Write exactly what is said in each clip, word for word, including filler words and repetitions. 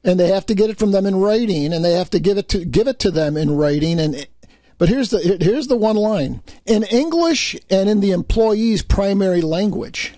and they have to get it from them in writing, and they have to give it to give it to them in writing. And but here's the here's the one line: in English and in the employee's primary language.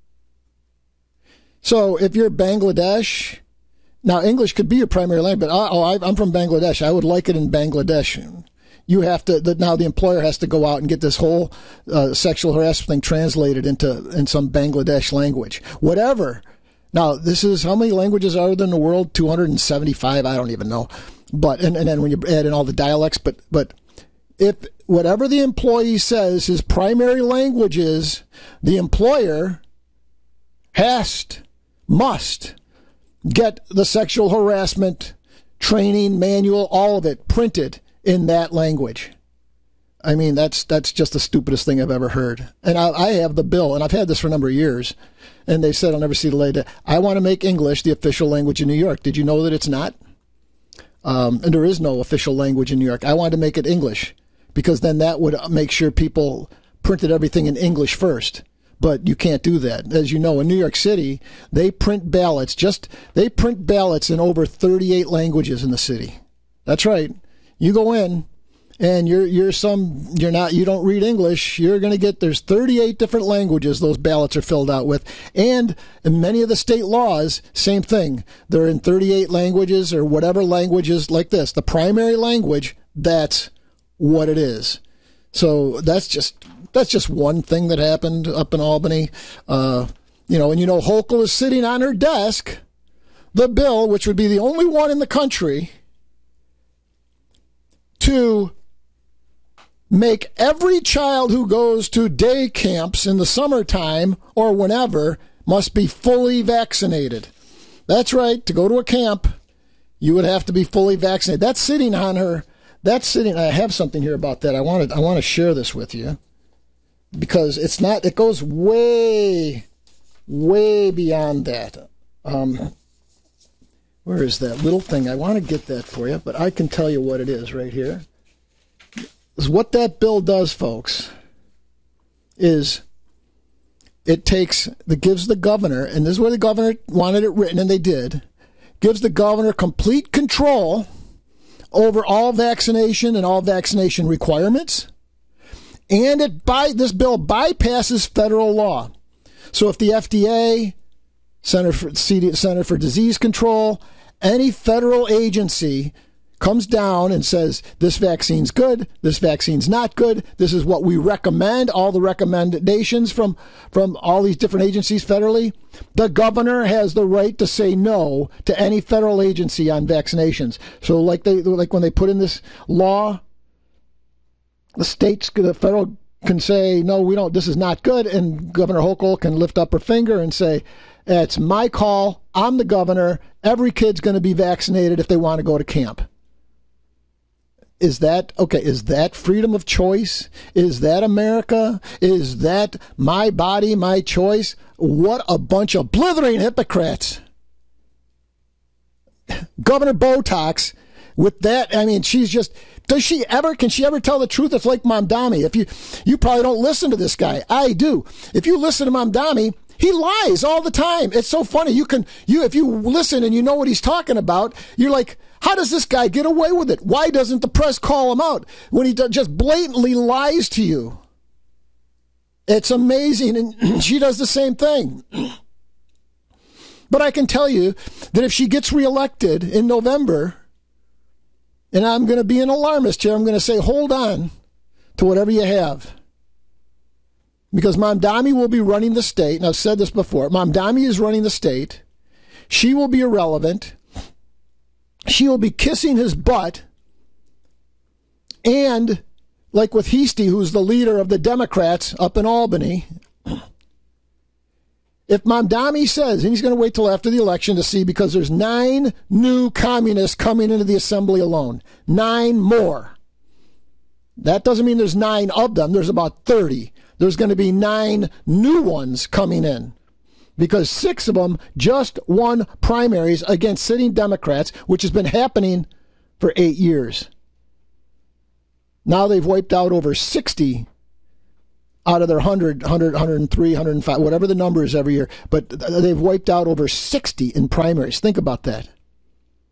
So if you're Bangladesh, now English could be your primary language, but oh, I'm from Bangladesh. I would like it in Bangladesh. You have to the, now the employer has to go out and get this whole uh, sexual harassment thing translated into in some Bangladesh language, whatever. Now, this is, how many languages are there in the world? two hundred seventy-five? I don't even know. But, and, and then when you add in all the dialects, but, but if whatever the employee says his primary language is, the employer has, to, must get the sexual harassment training manual, all of it printed in that language. I mean, that's that's just the stupidest thing I've ever heard. And I, I have the bill, and I've had this for a number of years, and they said I'll never see the light. I want to make English the official language in New York. Did you know that it's not? Um, and there is no official language in New York. I wanted to make it English, because then that would make sure people printed everything in English first. But you can't do that. As you know, in New York City, they print ballots, just, they print ballots in over thirty-eight languages in the city. That's right. You go in, and you're you're some you're not you don't read English, you're going to get, there's thirty-eight different languages those ballots are filled out with, and in many of the state laws, same thing. They're in thirty-eight languages or whatever languages like this. The primary language, that's what it is. So that's just that's just one thing that happened up in Albany. Uh, you know, and you know Hochul is sitting on her desk the bill, which would be the only one in the country to make every child who goes to day camps in the summertime or whenever must be fully vaccinated. That's right. To go to a camp, you would have to be fully vaccinated. That's sitting on her. That's sitting. I have something here about that. I wanted. I want to share this with you, because it's not. It goes way, way beyond that. Um, where is that little thing? I want to get that for you, but I can tell you what it is right here. Is what that bill does, folks, is it takes, it gives the governor, and this is where the governor wanted it written, and they did, gives the governor complete control over all vaccination and all vaccination requirements, and it by this bill bypasses federal law. So if the F D A, Center for C D, Center for Disease Control, any federal agency comes down and says, this vaccine's good, this vaccine's not good, this is what we recommend, all the recommendations from, from all these different agencies federally, the governor has the right to say no to any federal agency on vaccinations. So like they like when they put in this law, the states, the federal can say, no, we don't, this is not good, and Governor Hochul can lift up her finger and say, it's my call, I'm the governor, every kid's going to be vaccinated if they want to go to camp. Is that, okay, is that freedom of choice? Is that America? Is that my body, my choice? What a bunch of blithering hypocrites. Governor Botox, with that, I mean, she's just, does she ever, can she ever tell the truth? It's like Mamdani. If you, you probably don't listen to this guy. I do. If you listen to Mamdani, he lies all the time. It's so funny. You can, you, if you listen and you know what he's talking about, you're like, how does this guy get away with it? Why doesn't the press call him out when he just blatantly lies to you? It's amazing. And she does the same thing. But I can tell you that if she gets reelected in November, and I'm going to be an alarmist here, I'm going to say, hold on to whatever you have. Because Mamdani will be running the state, and I've said this before, Mamdani is running the state. She will be irrelevant. She will be kissing his butt. And like with Heastie, who's the leader of the Democrats up in Albany, if Mamdani says, and he's going to wait till after the election to see, because there's nine new communists coming into the assembly alone. Nine more. That doesn't mean there's nine of them. There's about thirty. There's going to be nine new ones coming in, because six of them just won primaries against sitting Democrats, which has been happening for eight years. Now they've wiped out over sixty out of their one hundred, one hundred, one hundred three, one hundred five, whatever the number is every year. But they've wiped out over sixty in primaries. Think about that.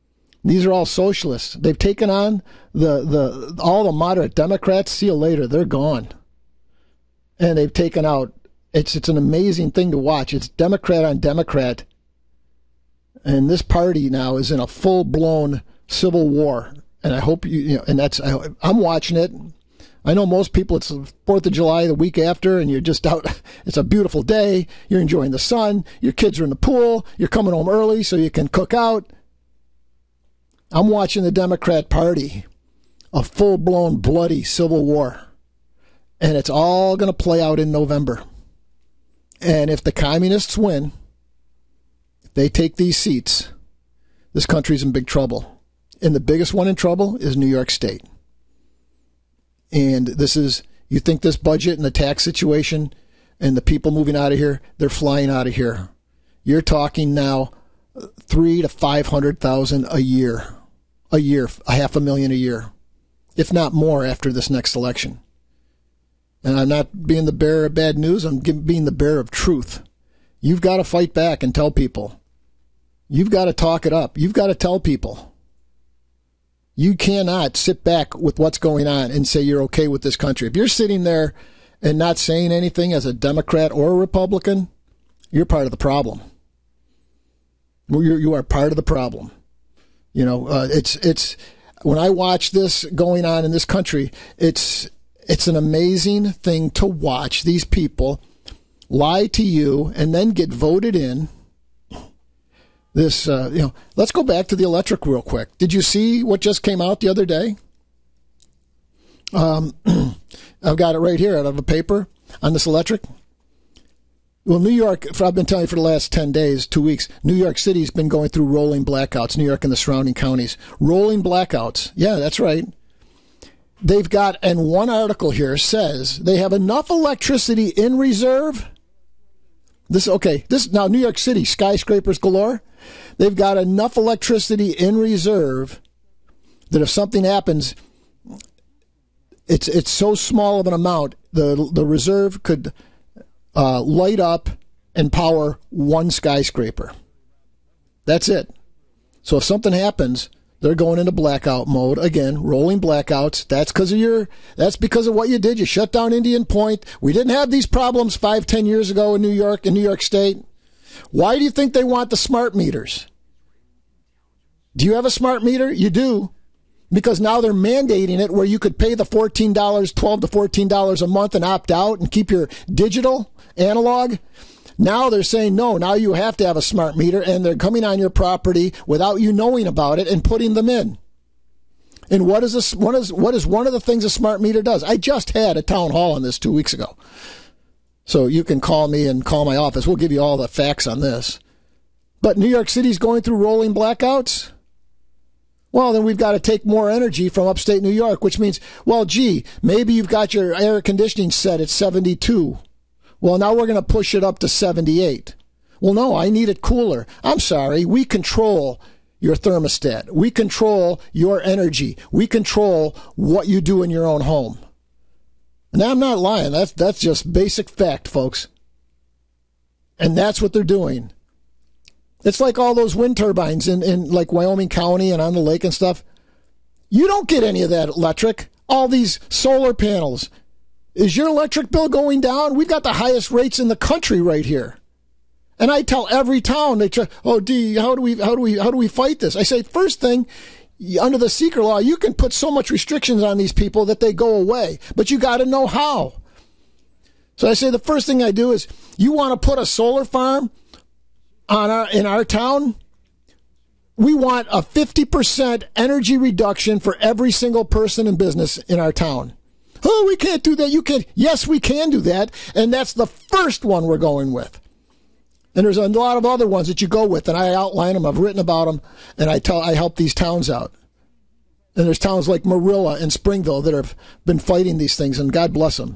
These are all socialists. They've taken on the, the all the moderate Democrats. See you later. They're gone. And they've taken out, it's it's an amazing thing to watch. It's Democrat on Democrat. And this party now is in a full-blown civil war. And I hope you, you know, and that's, I, I'm watching it. I know most people, it's the fourth of July, the week after, and you're just out. It's a beautiful day. You're enjoying the sun. Your kids are in the pool. You're coming home early so you can cook out. I'm watching the Democrat Party, a full-blown bloody civil war. And it's all going to play out in November. And if the communists win, if they take these seats, this country's in big trouble. And the biggest one in trouble is New York State. And this is, you think this budget and the tax situation and the people moving out of here, they're flying out of here. You're talking now three to five hundred thousand a year, a year, a half a million a year, if not more after this next election. And I'm not being the bearer of bad news. I'm being the bearer of truth. You've got to fight back and tell people. You've got to talk it up. You've got to tell people. You cannot sit back with what's going on and say you're okay with this country. If you're sitting there and not saying anything as a Democrat or a Republican, you're part of the problem. You're, you are part of the problem. You know, uh, it's it's when I watch this going on in this country, it's it's an amazing thing to watch these people lie to you and then get voted in. This, uh, you know, let's go back to the electric real quick. Did you see what just came out the other day? Um, I've got it right here out of a paper on this electric. Well, New York, I've been telling you for the last ten days, two weeks, New York City's been going through rolling blackouts, New York and the surrounding counties. Rolling blackouts. Yeah, that's right. They've got, and one article here says they have enough electricity in reserve. This, okay, this, now New York City, skyscrapers galore. They've got enough electricity in reserve that if something happens, it's it's so small of an amount, the the reserve could uh, light up and power one skyscraper. That's it. So if something happens, they're going into blackout mode again, rolling blackouts. That's because of your. That's because of what you did. You shut down Indian Point. We didn't have these problems five, ten years ago in New York, in New York State. Why do you think they want the smart meters? Do you have a smart meter? You do. Because now they're mandating it where you could pay the fourteen dollars, twelve to fourteen dollars a month and opt out and keep your digital analog. Now they're saying, no, now you have to have a smart meter, and they're coming on your property without you knowing about it and putting them in. And what is, this, what is, what is one of the things a smart meter does? I just had a town hall on this two weeks ago. So you can call me and call my office. We'll give you all the facts on this. But New York City's going through rolling blackouts? Well, then we've got to take more energy from upstate New York, which means, well, gee, maybe you've got your air conditioning set at seventy-two. Well, now we're going to push it up to seventy-eight. Well, no, I need it cooler. I'm sorry. We control your thermostat. We control your energy. We control what you do in your own home. And I'm not lying. That's, that's just basic fact, folks. And that's what they're doing. It's like all those wind turbines in, in like Wyoming County and on the lake and stuff. You don't get any of that electric. All these solar panels. Is your electric bill going down? We've got the highest rates in the country right here. And I tell every town, they try, oh, D, how do we, how do we, how do we fight this? I say, first thing, under the secret law, you can put so much restrictions on these people that they go away, but you got to know how. So I say the first thing I do is, you want to put a solar farm on our, in our town? We want a fifty percent energy reduction for every single person in business in our town. Oh, we can't do that. You can't. Yes, we can do that. And that's the first one we're going with. And there's a lot of other ones that you go with, and I outline them. I've written about them, and I tell I help these towns out. And there's towns like Marilla and Springville that have been fighting these things, and God bless them.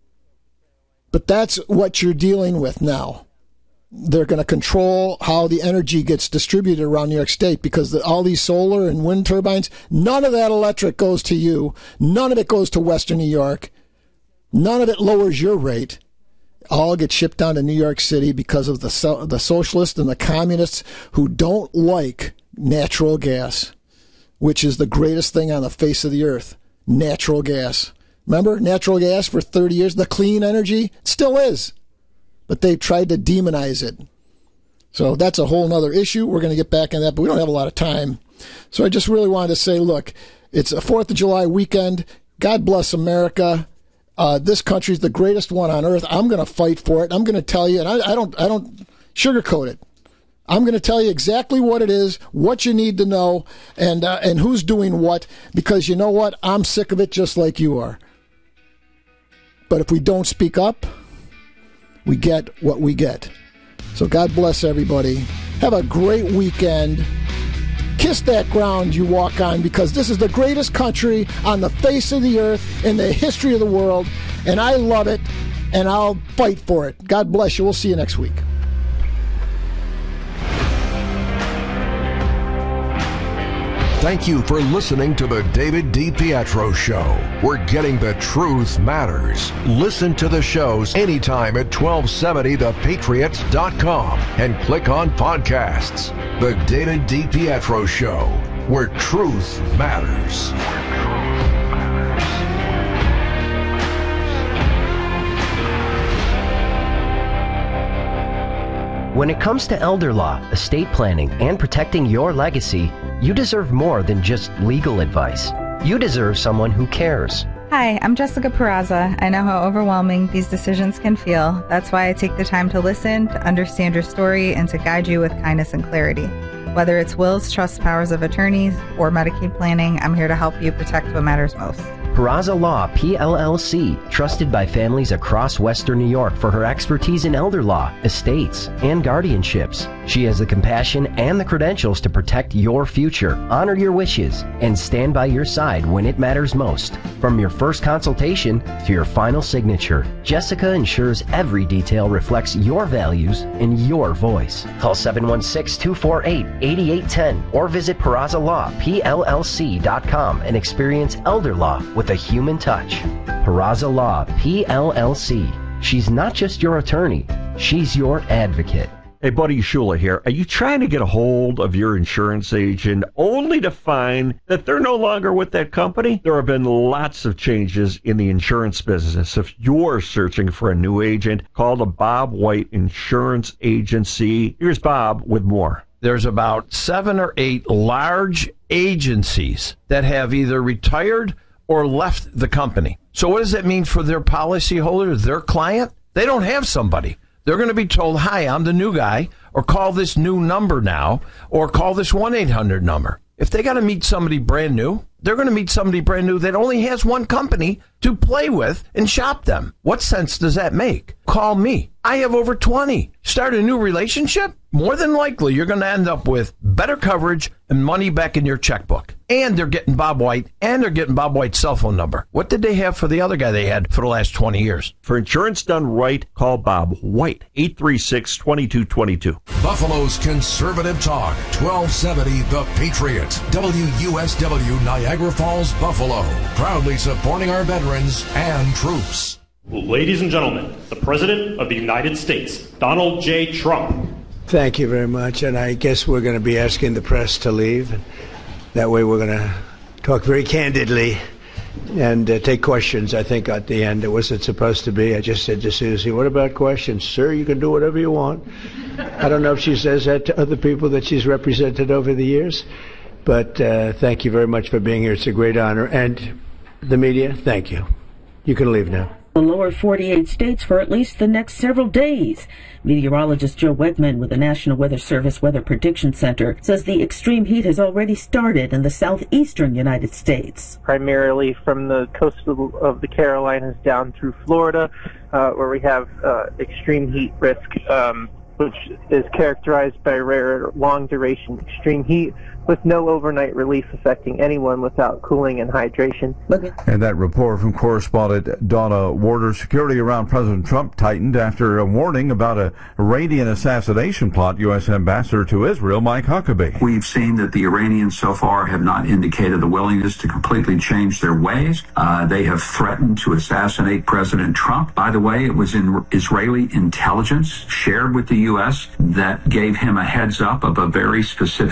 But that's what you're dealing with now. They're going to control how the energy gets distributed around New York State, because the, all these solar and wind turbines, none of that electric goes to you. None of it goes to Western New York. None of it lowers your rate. All get shipped down to New York City because of the so, the socialists and the communists who don't like natural gas. which is the greatest thing on the face of the earth, natural gas. Remember, natural gas for thirty years, the clean energy, it still is. But they've tried to demonize it. So that's a whole other issue. We're going to get back in that, but we don't have a lot of time. So I just really wanted to say, look, it's a fourth of July weekend. God bless America. Uh, this country is the greatest one on earth. I'm going to fight for it. I'm going to tell you, and I, I don't I don't sugarcoat it. I'm going to tell you exactly what it is, what you need to know, and uh, and who's doing what, because you know what? I'm sick of it just like you are. But if we don't speak up, we get what we get. So God bless everybody. Have a great weekend. Kiss that ground you walk on, because this is the greatest country on the face of the earth in the history of the world, and I love it, and I'll fight for it. God bless you. We'll see you next week. Thank you for listening to the David DiPietro Show, where getting the truth matters. Listen to the shows anytime at twelve seventy the patriots dot com and click on podcasts. The David DiPietro Show, where truth matters. When it comes to elder law, estate planning, and protecting your legacy, you deserve more than just legal advice. You deserve someone who cares. Hi, I'm Jessica Peraza. I know how overwhelming these decisions can feel. That's why I take the time to listen, to understand your story, and to guide you with kindness and clarity. Whether it's wills, trusts, powers of attorneys, or Medicaid planning, I'm here to help you protect what matters most. Peraza Law, P L L C, trusted by families across Western New York for her expertise in elder law, estates, and guardianships. She has the compassion and the credentials to protect your future, honor your wishes, and stand by your side when it matters most. From your first consultation to your final signature, Jessica ensures every detail reflects your values and your voice. Call seven one six, two four eight, eight eight one zero or visit Peraza Law P L L C dot com and experience elder law with a human touch. Peraza Law P L L C. She's not just your attorney, she's your advocate. Hey, Buddy Shula here. Are you trying to get a hold of your insurance agent only to find that they're no longer with that company? There have been lots of changes in the insurance business. If you're searching for a new agent, call the Bob White Insurance Agency. Here's Bob with more. There's about seven or eight large agencies that have either retired or left the company. So what does that mean for their policyholder, their client? They don't have somebody. They're going to be told, hi, I'm the new guy, or call this new number now, or call this one eight hundred number. If they got to meet somebody brand new, they're going to meet somebody brand new that only has one company to play with and shop them. What sense does that make? Call me. I have over twenty. Start a new relationship? More than likely, you're going to end up with better coverage and money back in your checkbook. And they're getting Bob White, and they're getting Bob White's cell phone number. What did they have for the other guy they had for the last twenty years? For insurance done right, call Bob White, eight three six, two two two two. Buffalo's Conservative Talk, twelve seventy The Patriot, W U S W Niagara Falls, Buffalo, proudly supporting our veterans and troops. Ladies and gentlemen, the President of the United States, Donald J. Trump. Thank you very much, and I guess we're going to be asking the press to leave. That way we're going to talk very candidly and uh, take questions, I think, at the end. It wasn't supposed to be. I just said to Susie, what about questions? Sir, you can do whatever you want. I don't know if she says that to other people that she's represented over the years, but uh, thank you very much for being here. It's a great honor. And the media, thank you. You can leave now. The lower forty-eight states for at least the next several days. Meteorologist Joe Wegman with the National Weather Service Weather Prediction Center says the extreme heat has already started in the southeastern United States. Primarily from the coast of the Carolinas down through Florida, uh, where we have uh, extreme heat risk, um, which is characterized by rare long-duration extreme heat with no overnight relief affecting anyone without cooling and hydration. And that report from correspondent Donna Warder. Security around President Trump tightened after a warning about a Iranian assassination plot. U S Ambassador to Israel, Mike Huckabee. We've seen that the Iranians so far have not indicated the willingness to completely change their ways. Uh, they have threatened to assassinate President Trump. By the way, it was in Israeli intelligence shared with the U S that gave him a heads up of a very specific